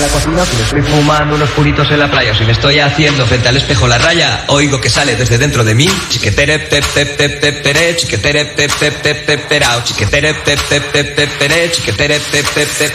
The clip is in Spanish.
la cocina, si me estoy fumando unos puritos en la playa o si me estoy haciendo frente al espejo la raya, oigo que sale desde dentro de mí. Chiquetere, tep, tep, tep, tep, tere, chiquetere, tep, tep, tep, tep, terao, chiquetere, tep, tep, tep, tep, tere, chiquetere, tep, tep, tep,